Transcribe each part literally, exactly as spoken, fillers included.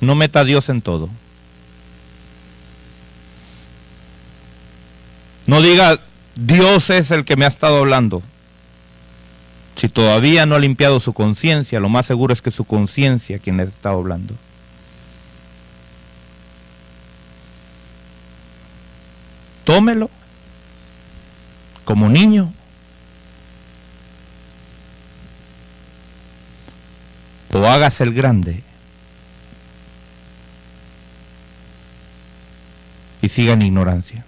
No meta a Dios en todo. No diga, Dios es el que me ha estado hablando. Si todavía no ha limpiado su conciencia, lo más seguro es que su conciencia quien le ha estado hablando. Tómelo como niño o hágase el grande y siga en ignorancia.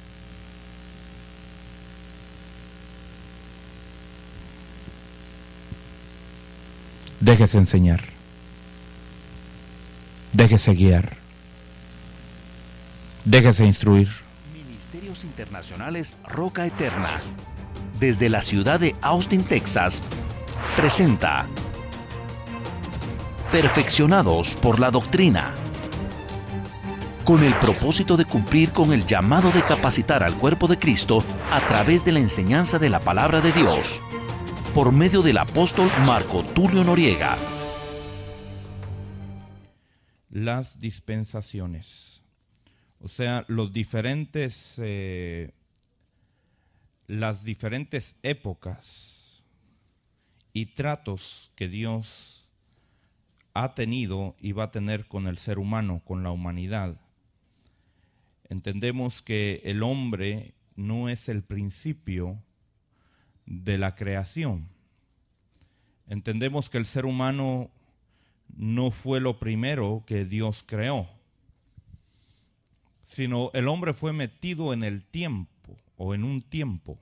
Déjese enseñar, déjese guiar, déjese instruir. Ministerios Internacionales Roca Eterna, desde la ciudad de Austin, Texas, presenta Perfeccionados por la Doctrina, con el propósito de cumplir con el llamado de capacitar al cuerpo de Cristo a través de la enseñanza de la palabra de Dios, por medio del apóstol Marco Tulio Noriega. Las dispensaciones, o sea, los diferentes, eh, las diferentes épocas y tratos que Dios ha tenido y va a tener con el ser humano, con la humanidad. Entendemos que el hombre no es el principio de la creación. Entendemos que el ser humano no fue lo primero que Dios creó, sino el hombre fue metido en el tiempo o en un tiempo.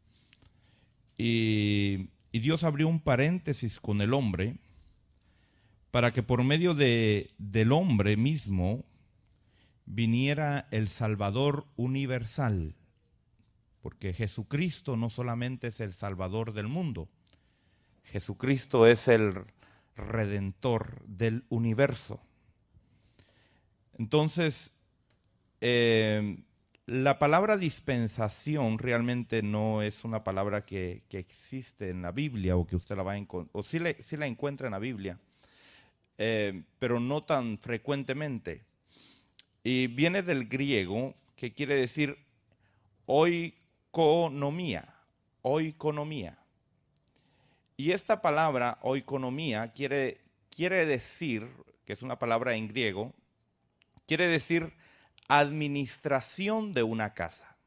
Y, y Dios abrió un paréntesis con el hombre para que por medio de, del hombre mismo viniera el Salvador universal. Porque Jesucristo no solamente es el Salvador del mundo, Jesucristo es el Redentor del universo. Entonces, eh, la palabra dispensación realmente no es una palabra que, que existe en la Biblia o que usted la va a encontrar, o sí, le, sí la encuentra en la Biblia, eh, pero no tan frecuentemente. Y viene del griego, que quiere decir oikonomía, oikonomía. Y esta palabra oikonomía quiere, quiere decir, que es una palabra en griego, quiere decir administración de una casa.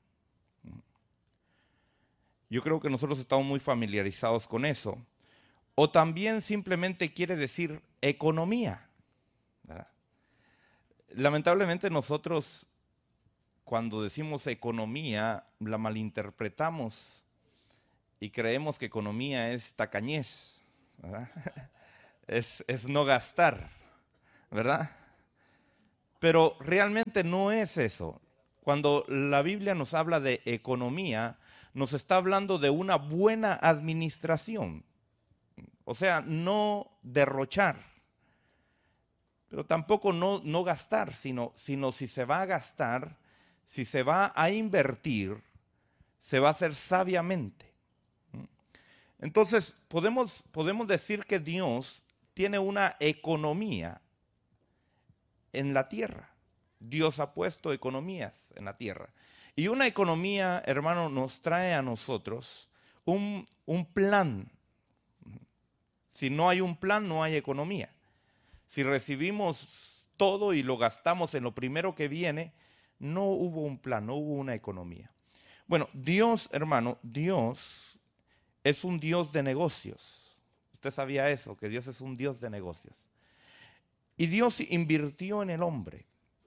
Yo creo que nosotros estamos muy familiarizados con eso. O también simplemente quiere decir economía, ¿verdad? Lamentablemente nosotros, cuando decimos economía, la malinterpretamos y creemos que economía es tacañez, ¿verdad? Es, es no gastar, ¿verdad? Pero realmente no es eso. Cuando la Biblia nos habla de economía, nos está hablando de una buena administración. O sea, no derrochar, pero tampoco no, no gastar, sino, sino si se va a gastar, si se va a invertir, se va a hacer sabiamente. Entonces, podemos, podemos decir que Dios tiene una economía en la tierra. Dios ha puesto economías en la tierra. Y una economía, hermano, nos trae a nosotros un, un plan. Si no hay un plan, no hay economía. Si recibimos todo y lo gastamos en lo primero que viene, no hubo un plan, no hubo una economía. Bueno, Dios, hermano, Dios es un Dios de negocios. Usted sabía eso, que Dios es un Dios de negocios. Y Dios invirtió en el hombre.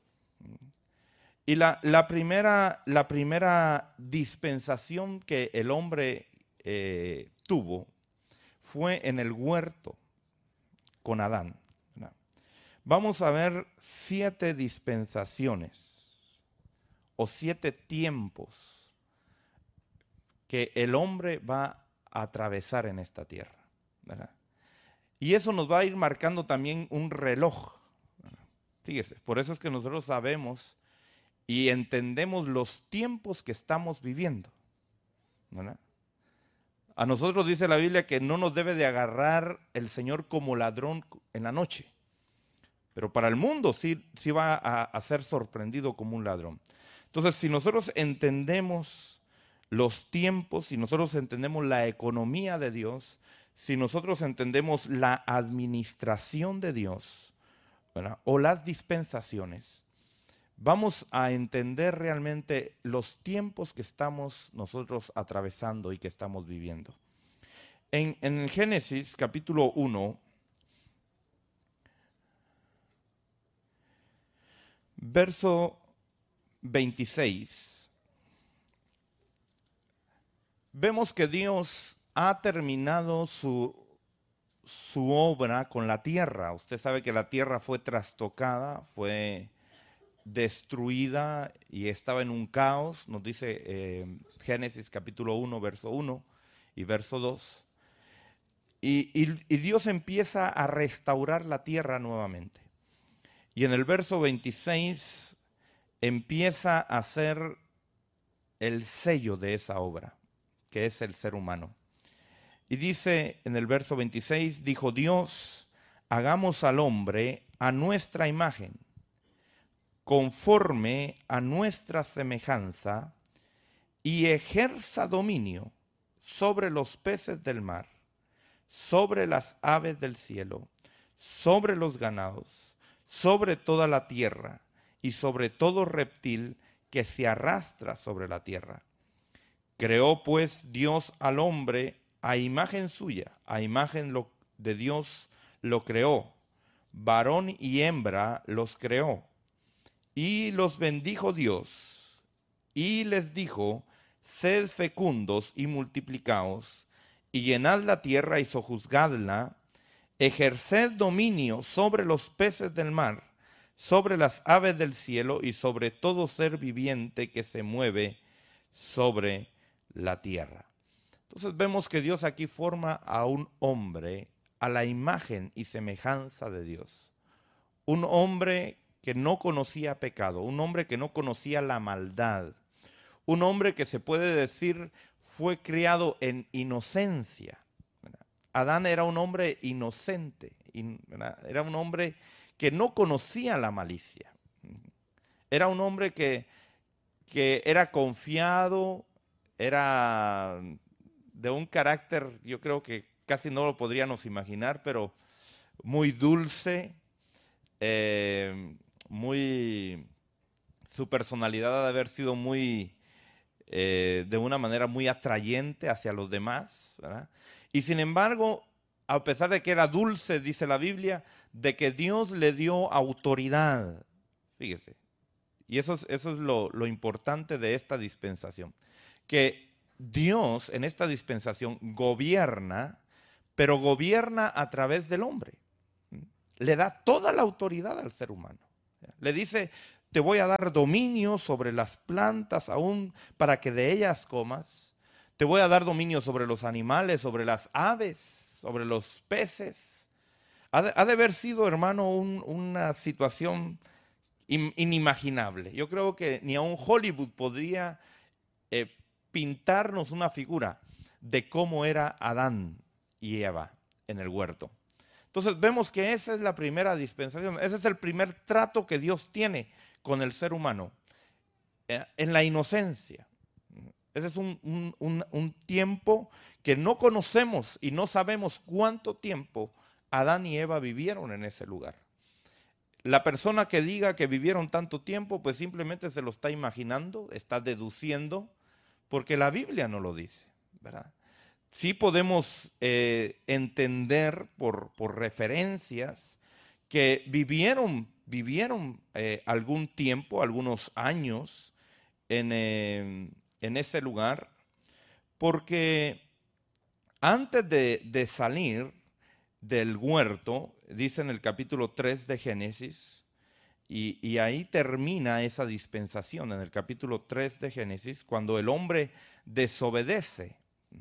Y la, la, primera, la primera dispensación que el hombre eh, tuvo fue en el huerto con Adán. Vamos a ver siete dispensaciones o siete tiempos que el hombre va a atravesar en esta tierra, ¿verdad? Y eso nos va a ir marcando también un reloj, ¿verdad? Fíjese, por eso es que nosotros sabemos y entendemos los tiempos que estamos viviendo, ¿verdad? A nosotros dice la Biblia que no nos debe de agarrar el Señor como ladrón en la noche. pero para el mundo sí, sí va a, a ser sorprendido como un ladrón. Entonces, si nosotros entendemos los tiempos, si nosotros entendemos la economía de Dios, si nosotros entendemos la administración de Dios, ¿verdad?, o las dispensaciones, vamos a entender realmente los tiempos que estamos nosotros atravesando y que estamos viviendo. En, en el Génesis capítulo uno, verso veintiséis, vemos que Dios ha terminado su, su obra con la tierra. Usted sabe que la tierra fue trastocada, fue destruida y estaba en un caos, nos dice eh, Génesis capítulo uno, verso uno y verso dos. Y, y, y Dios empieza a restaurar la tierra nuevamente. Y en el verso veintiséis empieza a hacer el sello de esa obra, que es el ser humano. Y dice en el verso veintiséis, dijo Dios, hagamos al hombre a nuestra imagen, conforme a nuestra semejanza, y ejerza dominio sobre los peces del mar, sobre las aves del cielo, sobre los ganados, sobre toda la tierra y sobre todo reptil que se arrastra sobre la tierra. Creó pues Dios al hombre a imagen suya, a imagen lo, de Dios lo creó, varón y hembra los creó. Y los bendijo Dios, y les dijo, sed fecundos y multiplicaos, y llenad la tierra y sojuzgadla, ejerced dominio sobre los peces del mar, sobre las aves del cielo, y sobre todo ser viviente que se mueve sobre la tierra. Entonces vemos que Dios aquí forma a un hombre a la imagen y semejanza de Dios. Un hombre que no conocía pecado, un hombre que no conocía la maldad, un hombre que se puede decir fue criado en inocencia. Adán era un hombre inocente, era un hombre que no conocía la malicia. Era un hombre que, que era confiado, era de un carácter, yo creo que casi no lo podríamos imaginar, pero muy dulce, eh, muy, su personalidad ha de haber sido muy, eh, de una manera muy atrayente hacia los demás, ¿verdad? Y sin embargo, a pesar de que era dulce, dice la Biblia, de que Dios le dio autoridad, fíjese, y eso es, eso es lo, lo importante de esta dispensación, que Dios en esta dispensación gobierna, pero gobierna a través del hombre. Le da toda la autoridad al ser humano. Le dice, te voy a dar dominio sobre las plantas aún para que de ellas comas. Te voy a dar dominio sobre los animales, sobre las aves, sobre los peces. Ha de, ha de haber sido, hermano, un, una situación in, inimaginable. Yo creo que ni aun Hollywood podría eh, pintarnos una figura de cómo era Adán y Eva en el huerto. Entonces vemos que esa es la primera dispensación, ese es el primer trato que Dios tiene con el ser humano, eh, en la inocencia. Ese es un, un, un, un tiempo que no conocemos y no sabemos cuánto tiempo Adán y Eva vivieron en ese lugar. La persona que diga que vivieron tanto tiempo, pues simplemente se lo está imaginando, está deduciendo, porque la Biblia no lo dice, ¿verdad? Sí podemos eh, entender por, por referencias que vivieron, vivieron eh, algún tiempo, algunos años en, eh, en ese lugar, porque antes de, de salir del huerto, dice en el capítulo tres de Génesis, y, y ahí termina esa dispensación, en el capítulo tres de Génesis, cuando el hombre desobedece.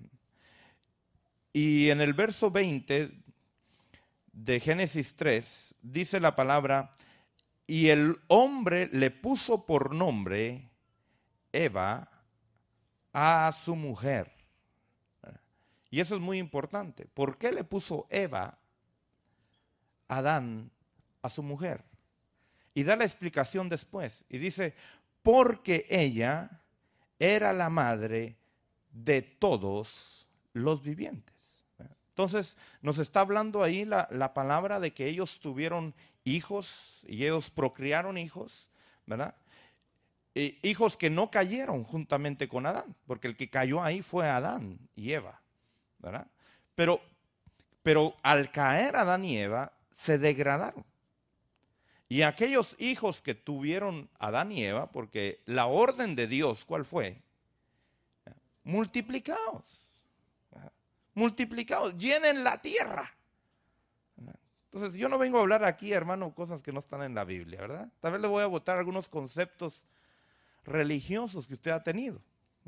Y en el verso veinte de Génesis tres dice la palabra, y el hombre le puso por nombre Eva a su mujer. Y eso es muy importante. ¿Por qué le puso Eva a Adán a su mujer. Y da la explicación después. Y dice, porque ella era la madre de todos los vivientes. Entonces nos está hablando ahí la, la palabra de que ellos tuvieron hijos y ellos procrearon hijos, ¿verdad? E hijos que no cayeron juntamente con Adán, porque el que cayó ahí fue Adán y Eva, ¿verdad? Pero, pero al caer Adán y Eva se degradaron. Y aquellos hijos que tuvieron Adán y Eva, porque la orden de Dios, ¿cuál fue? Multiplicaos. Multiplicados, llenen la tierra. Entonces yo no vengo a hablar aquí, hermano, cosas que no están en la Biblia, ¿verdad? Tal vez le voy a botar algunos conceptos religiosos que usted ha tenido.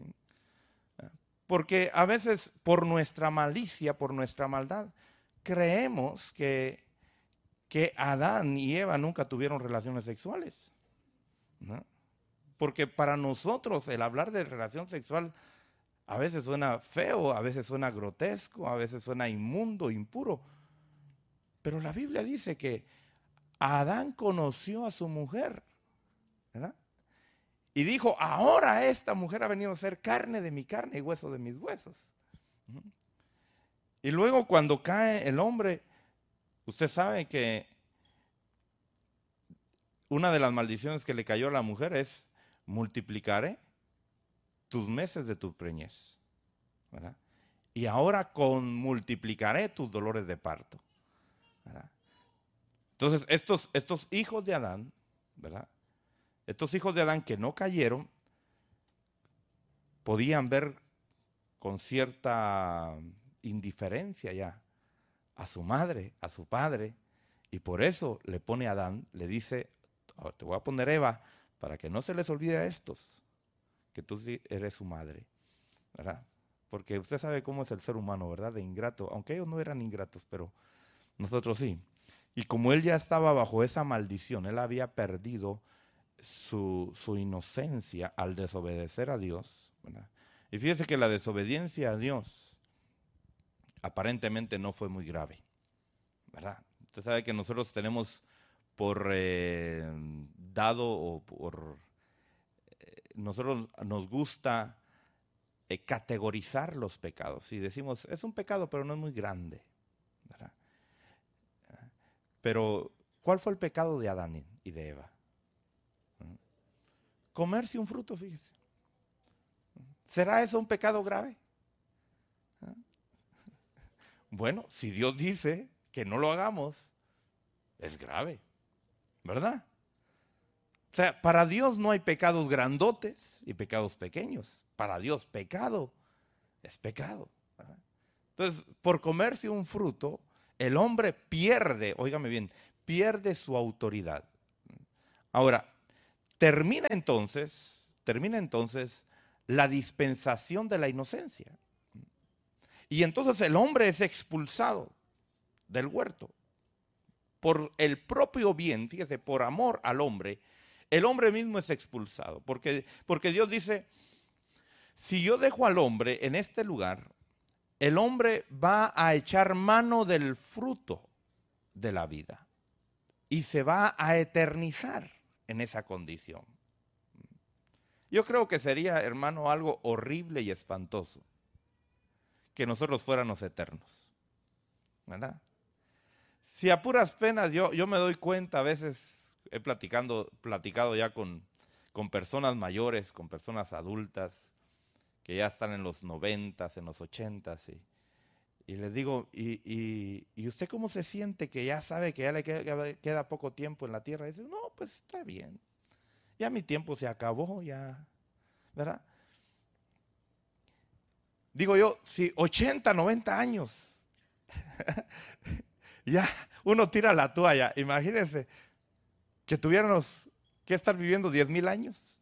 Porque a veces por nuestra malicia, por nuestra maldad, creemos que, que Adán y Eva nunca tuvieron relaciones sexuales, ¿no? Porque para nosotros el hablar de relación sexual a veces suena feo, a veces suena grotesco, a veces suena inmundo, impuro. Pero la Biblia dice que Adán conoció a su mujer, ¿verdad? Y dijo, ahora esta mujer ha venido a ser carne de mi carne y hueso de mis huesos. Y luego cuando cae el hombre, usted sabe que una de las maldiciones que le cayó a la mujer es multiplicaré tus meses de tu preñez, ¿verdad? Y ahora con multiplicaré tus dolores de parto, ¿verdad? Entonces estos, estos hijos de Adán, ¿verdad? Estos hijos de Adán que no cayeron, podían ver con cierta indiferencia ya a su madre, a su padre, y por eso le pone a Adán, le dice, te voy a poner Eva, para que no se les olvide a estos que tú eres su madre, ¿verdad? Porque usted sabe cómo es el ser humano, ¿verdad? De ingrato, aunque ellos no eran ingratos, pero nosotros sí. Y como él ya estaba bajo esa maldición, él había perdido su, su inocencia al desobedecer a Dios, ¿verdad? Y fíjese que la desobediencia a Dios aparentemente no fue muy grave, ¿verdad? Usted sabe que nosotros tenemos por eh, dado o por... Nosotros nos gusta eh, categorizar los pecados y decimos, es un pecado pero no es muy grande, ¿verdad? Pero, ¿cuál fue el pecado de Adán y de Eva? Comerse un fruto, fíjese. ¿Será eso un pecado grave? Bueno, si Dios dice que no lo hagamos, es grave, ¿verdad? O sea, para Dios no hay pecados grandotes y pecados pequeños. Para Dios pecado es pecado, ¿verdad? Entonces, por comerse un fruto, el hombre pierde, óigame bien, pierde su autoridad. Ahora, termina entonces, termina entonces la dispensación de la inocencia. Y entonces el hombre es expulsado del huerto. Por el propio bien, fíjese, por amor al hombre, el hombre mismo es expulsado, porque, porque Dios dice, si yo dejo al hombre en este lugar, el hombre va a echar mano del fruto de la vida y se va a eternizar en esa condición. Yo creo que sería, hermano, algo horrible y espantoso que nosotros fuéramos eternos, ¿verdad? Si a puras penas yo, yo me doy cuenta a veces... He platicando, platicado ya con, con personas mayores, con personas adultas, que ya están en los noventas, en los ochentas, y, y les digo, ¿y, y, ¿y usted cómo se siente que ya sabe que ya le queda, queda poco tiempo en la tierra? Y dice, no, pues está bien, ya mi tiempo se acabó, ya, ¿verdad? Digo yo, si ochenta, noventa años, ya uno tira la toalla, imagínense, que tuviéramos que estar viviendo diez mil años.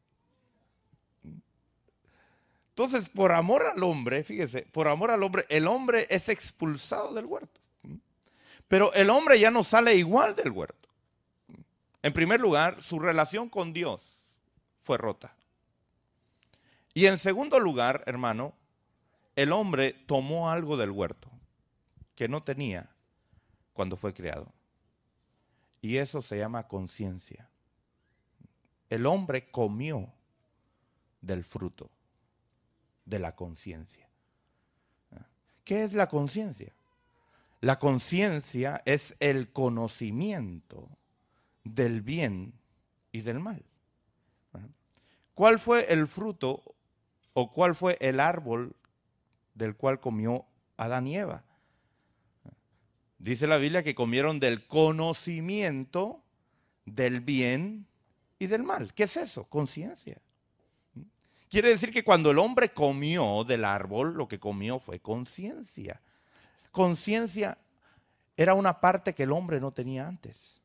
Entonces, por amor al hombre, fíjese, por amor al hombre, el hombre es expulsado del huerto. Pero el hombre ya no sale igual del huerto. En primer lugar, su relación con Dios fue rota. Y en segundo lugar, hermano, el hombre tomó algo del huerto que no tenía cuando fue creado. Y eso se llama conciencia. El hombre comió del fruto de la conciencia. ¿Qué es la conciencia? La conciencia es el conocimiento del bien y del mal. ¿Cuál fue el fruto o cuál fue el árbol del cual comió Adán y Eva? Dice la Biblia que comieron del conocimiento del bien y del mal. ¿Qué es eso? Conciencia. Quiere decir que cuando el hombre comió del árbol, lo que comió fue conciencia. Conciencia era una parte que el hombre no tenía antes.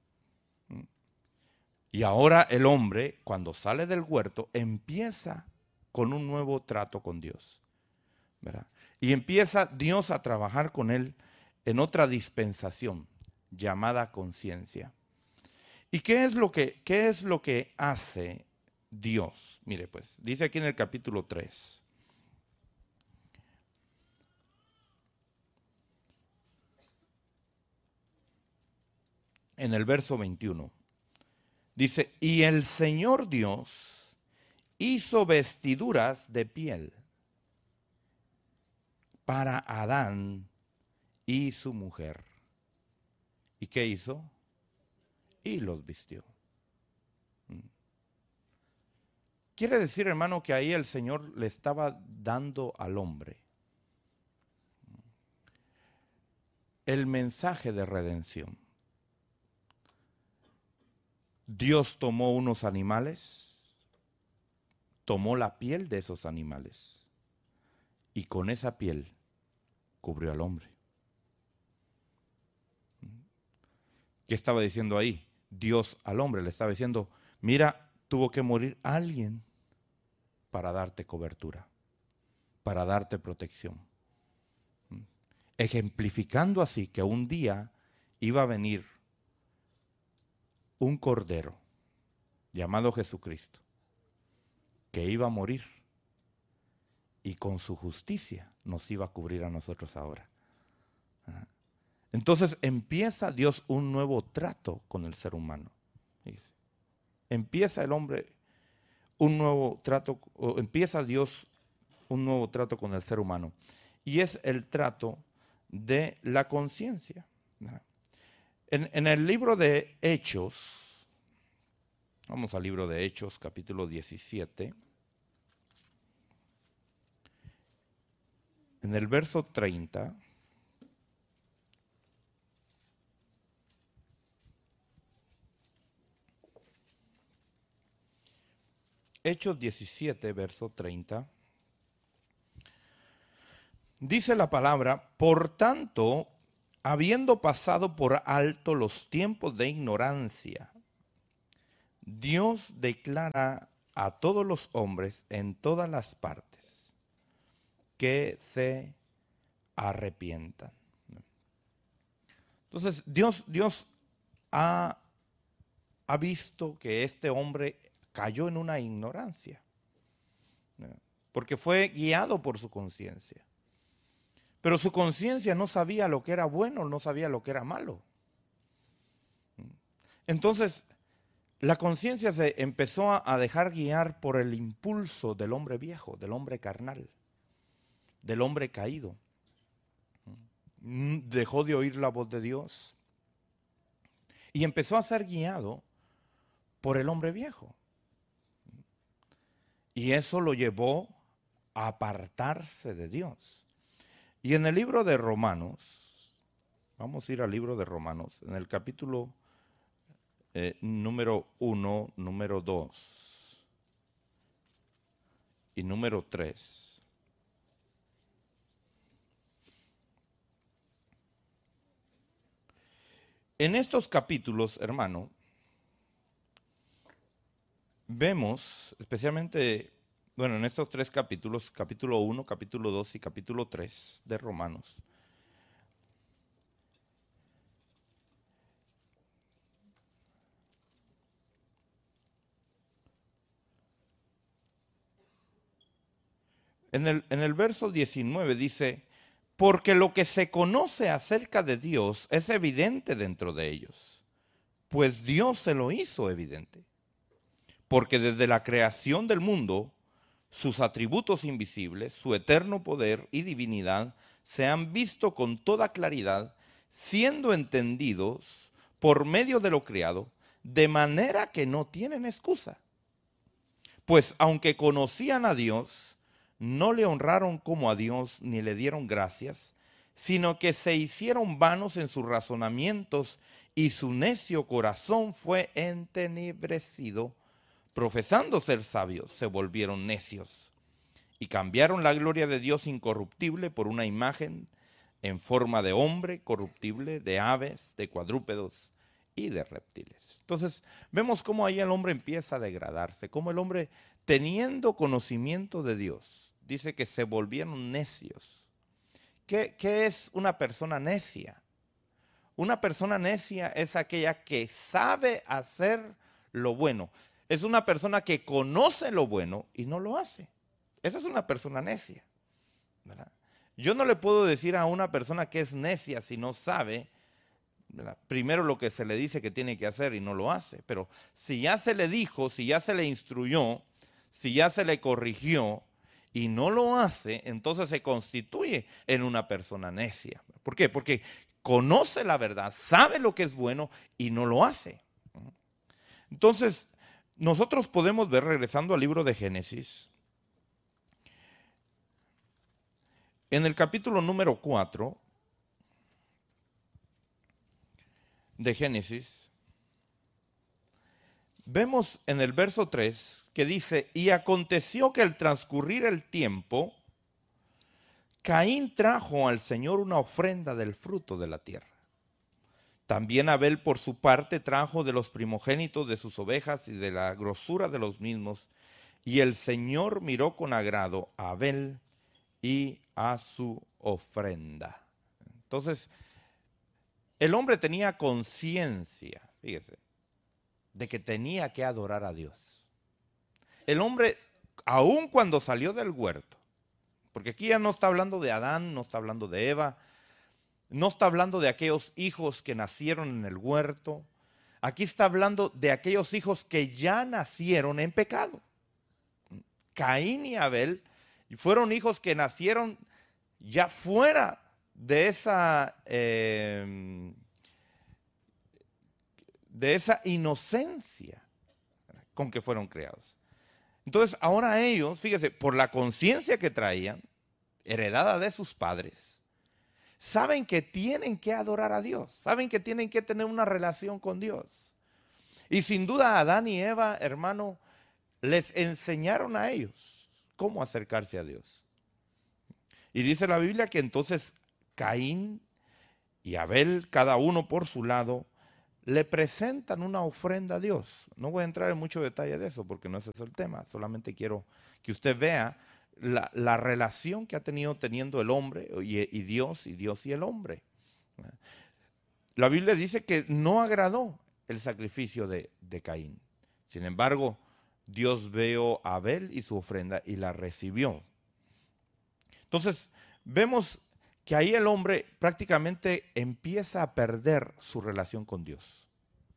Y ahora el hombre, cuando sale del huerto, empieza con un nuevo trato con Dios, ¿verdad? Y empieza Dios a trabajar con él en otra dispensación llamada conciencia. ¿Y qué es lo que, qué es lo que hace Dios? Mire pues, dice aquí en el capítulo tres. En el verso veintiuno. Dice, y el Señor Dios hizo vestiduras de piel para Adán y su mujer. ¿Y qué hizo? Y los vistió. Quiere decir, hermano, que ahí el Señor le estaba dando al hombre el mensaje de redención. Dios tomó unos animales, tomó la piel de esos animales y con esa piel cubrió al hombre. ¿Qué estaba diciendo ahí? Dios al hombre le estaba diciendo, mira, tuvo que morir alguien para darte cobertura, para darte protección. Ejemplificando así que un día iba a venir un cordero llamado Jesucristo, que iba a morir y con su justicia nos iba a cubrir a nosotros ahora. Entonces empieza Dios un nuevo trato con el ser humano. Empieza el hombre un nuevo trato, o empieza Dios un nuevo trato con el ser humano. Y es el trato de la conciencia. En, en el libro de Hechos, vamos al libro de Hechos, capítulo diecisiete. En el verso treinta. Hechos diecisiete, verso treinta. Dice la palabra, por tanto, habiendo pasado por alto los tiempos de ignorancia, Dios declara a todos los hombres en todas las partes que se arrepientan. Entonces, Dios, Dios ha, ha visto que este hombre cayó en una ignorancia, porque fue guiado por su conciencia. Pero su conciencia no sabía lo que era bueno, no sabía lo que era malo. Entonces, la conciencia se empezó a dejar guiar por el impulso del hombre viejo, del hombre carnal, del hombre caído. Dejó de oír la voz de Dios y empezó a ser guiado por el hombre viejo. Y eso lo llevó a apartarse de Dios. Y en el libro de Romanos, vamos a ir al libro de Romanos, en el capítulo eh, número uno, número dos y número tres. En estos capítulos, hermano, vemos, especialmente, bueno, en estos tres capítulos, capítulo uno, capítulo dos y capítulo tres de Romanos, en el, en el verso diecinueve dice, porque lo que se conoce acerca de Dios es evidente dentro de ellos, Pues Dios se lo hizo evidente. Porque desde la creación del mundo, sus atributos invisibles, su eterno poder y divinidad, se han visto con toda claridad, siendo entendidos por medio de lo creado, de manera que no tienen excusa. Pues aunque conocían a Dios, no le honraron como a Dios ni le dieron gracias, sino que se hicieron vanos en sus razonamientos y su necio corazón fue entenebrecido. Profesando ser sabios, se volvieron necios y cambiaron la gloria de Dios incorruptible por una imagen en forma de hombre corruptible, de aves, de cuadrúpedos y de reptiles. Entonces, vemos cómo ahí el hombre empieza a degradarse, cómo el hombre, teniendo conocimiento de Dios, dice que se volvieron necios. ¿Qué, qué es una persona necia? Una persona necia es aquella que sabe hacer lo bueno. Es una persona que conoce lo bueno y no lo hace. Esa es una persona necia, ¿verdad? Yo no le puedo decir a una persona que es necia si no sabe, ¿verdad?, primero lo que se le dice que tiene que hacer y no lo hace. Pero si ya se le dijo, si ya se le instruyó, si ya se le corrigió y no lo hace, entonces se constituye en una persona necia. ¿Por qué? Porque conoce la verdad, sabe lo que es bueno y no lo hace. Entonces, nosotros podemos ver, regresando al libro de Génesis, en el capítulo número cuatro de Génesis, vemos en el verso tres que dice: y aconteció que al transcurrir el tiempo, Caín trajo al Señor una ofrenda del fruto de la tierra. También Abel por su parte trajo de los primogénitos de sus ovejas y de la grosura de los mismos. Y el Señor miró con agrado a Abel y a su ofrenda. Entonces, el hombre tenía conciencia, fíjese, de que tenía que adorar a Dios. El hombre, aun cuando salió del huerto, porque aquí ya no está hablando de Adán, no está hablando de Eva, no está hablando de aquellos hijos que nacieron en el huerto. Aquí está hablando de aquellos hijos que ya nacieron en pecado. Caín y Abel fueron hijos que nacieron ya fuera de esa, eh, de esa inocencia con que fueron creados. Entonces ahora ellos, fíjese, por la conciencia que traían, heredada de sus padres, saben que tienen que adorar a Dios, saben que tienen que tener una relación con Dios. Y sin duda Adán y Eva, hermano, les enseñaron a ellos cómo acercarse a Dios. Y dice la Biblia que entonces Caín y Abel, cada uno por su lado, le presentan una ofrenda a Dios. No voy a entrar en mucho detalle de eso porque no ese es el tema, solamente quiero que usted vea La, la relación que ha tenido teniendo el hombre y, y Dios, y Dios y el hombre. La Biblia dice que no agradó el sacrificio de, de Caín. Sin embargo, Dios vio a Abel y su ofrenda y la recibió. Entonces, vemos que ahí el hombre prácticamente empieza a perder su relación con Dios.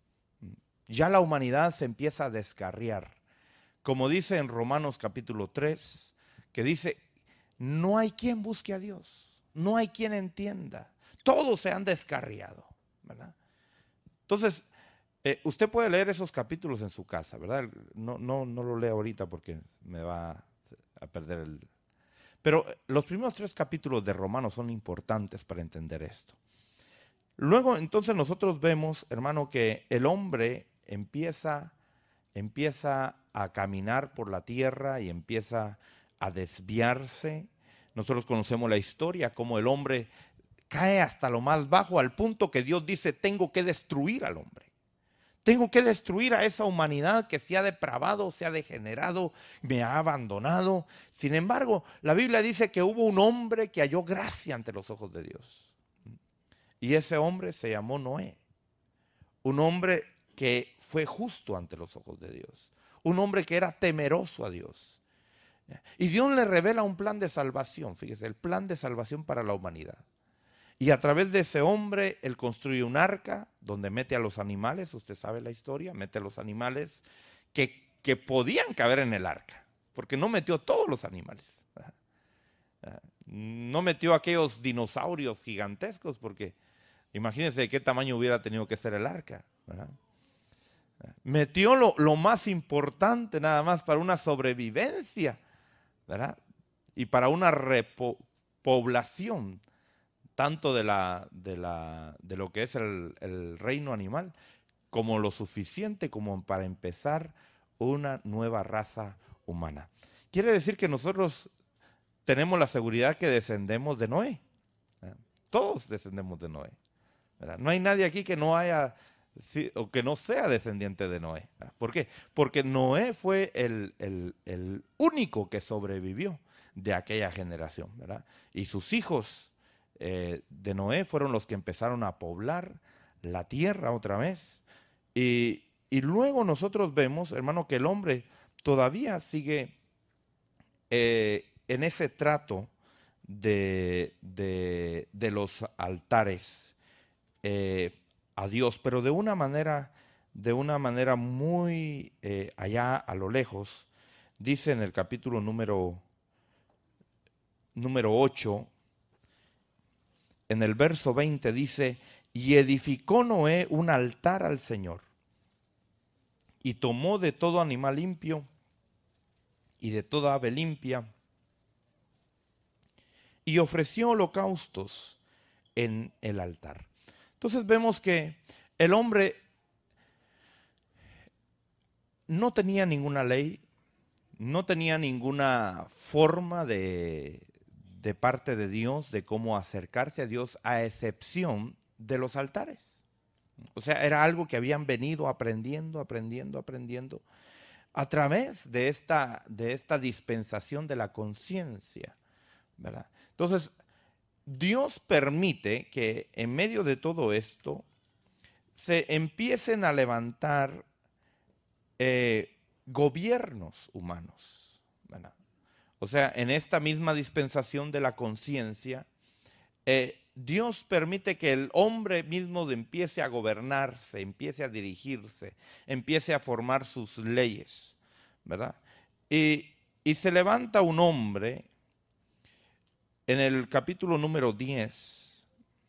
Ya la humanidad se empieza a descarriar. Como dice en Romanos capítulo tres, que dice, no hay quien busque a Dios, no hay quien entienda, todos se han descarriado, ¿verdad? Entonces, eh, usted puede leer esos capítulos en su casa, ¿verdad? No, no, no lo leo ahorita porque me va a perder el... Pero los primeros tres capítulos de Romanos son importantes para entender esto. Luego, entonces, nosotros vemos, hermano, que el hombre empieza, empieza a caminar por la tierra y empieza a desviarse. Nosotros conocemos la historia, cómo el hombre cae hasta lo más bajo, al punto que Dios dice, tengo que destruir al hombre. Tengo que destruir a esa humanidad que se ha depravado, se ha degenerado, me ha abandonado. Sin embargo, la Biblia dice que hubo un hombre que halló gracia ante los ojos de Dios. Y ese hombre se llamó Noé. Un hombre que fue justo ante los ojos de Dios. Un hombre que era temeroso a Dios. Y Dios le revela un plan de salvación, fíjese, el plan de salvación para la humanidad. Y a través de ese hombre, él construye un arca donde mete a los animales, usted sabe la historia, mete a los animales que, que podían caber en el arca, porque no metió todos los animales. No metió aquellos dinosaurios gigantescos, porque imagínense de qué tamaño hubiera tenido que ser el arca, ¿verdad? Metió lo, lo más importante nada más para una sobrevivencia, ¿verdad? Y para una repoblación, tanto de, la, de, la, de lo que es el, el reino animal, como lo suficiente como para empezar una nueva raza humana. Quiere decir que nosotros tenemos la seguridad que descendemos de Noé. ¿Verdad? Todos descendemos de Noé. ¿Verdad? No hay nadie aquí que no haya o que no sea descendiente de Noé. ¿Verdad? ¿Por qué? Porque Noé fue el, el, el único que sobrevivió de aquella generación, ¿verdad? Y sus hijos eh, de Noé fueron los que empezaron a poblar la tierra otra vez. Y, y luego nosotros vemos, hermano, que el hombre todavía sigue eh, en ese trato de, de, de los altares eh, a Dios, pero de una manera, de una manera muy eh, allá a lo lejos. Dice en el capítulo número, número ocho, en el verso veinte dice, y edificó Noé un altar al Señor, y tomó de todo animal limpio y de toda ave limpia, y ofreció holocaustos en el altar. Entonces vemos que el hombre no tenía ninguna ley, no tenía ninguna forma de, de parte de Dios de cómo acercarse a Dios, a excepción de los altares. O sea, era algo que habían venido aprendiendo, aprendiendo, aprendiendo a través de esta, de esta dispensación de la conciencia, ¿verdad? Entonces, Dios permite que en medio de todo esto se empiecen a levantar eh, gobiernos humanos, ¿verdad? O sea, en esta misma dispensación de la conciencia, eh, Dios permite que el hombre mismo empiece a gobernarse, empiece a dirigirse, empiece a formar sus leyes, ¿verdad? Y, y se levanta un hombre en el capítulo número diez.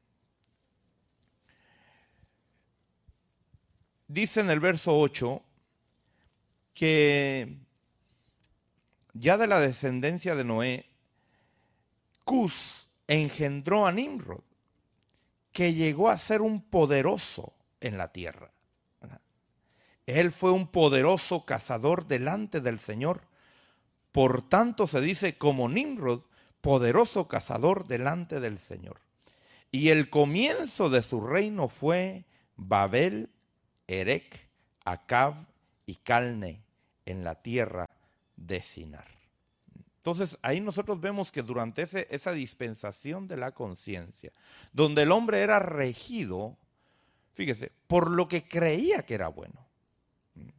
Dice en el verso ocho que ya de la descendencia de Noé, Cus engendró a Nimrod, que llegó a ser un poderoso en la tierra. Él fue un poderoso cazador delante del Señor. Por tanto se dice como Nimrod, poderoso cazador delante del Señor. Y el comienzo de su reino fue Babel, Erec, Acab y Calne en la tierra de Sinar. Entonces ahí nosotros vemos que durante ese, esa dispensación de la conciencia, donde el hombre era regido, fíjese, por lo que creía que era bueno.